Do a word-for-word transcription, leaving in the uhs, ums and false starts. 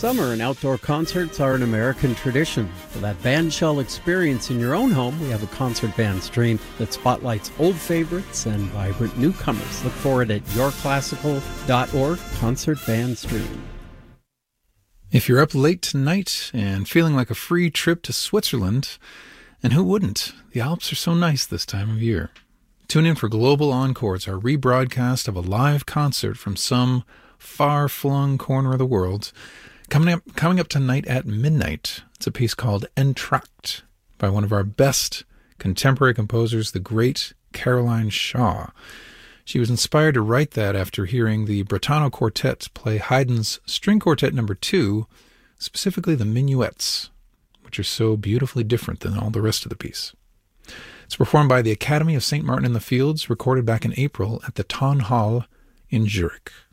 Summer and outdoor concerts are an American tradition. For that bandshell experience in your own home, we have a concert band stream that spotlights old favorites and vibrant newcomers. Look for it at your classical dot org, Concert Band Stream. If you're up late tonight and feeling like a free trip to Switzerland, and who wouldn't? The Alps are so nice this time of year. Tune in for Global Encores, our rebroadcast of a live concert from some far-flung corner of the world. Coming up, coming up tonight at midnight, it's a piece called Entr'acte by one of our best contemporary composers, the great Caroline Shaw. She was inspired to write that after hearing the Bretano Quartet play Haydn's String Quartet number two, specifically the minuets, which are so beautifully different than all the rest of the piece. It's performed by the Academy of Saint Martin in the Fields, recorded back in April at the Tonhalle in Zurich.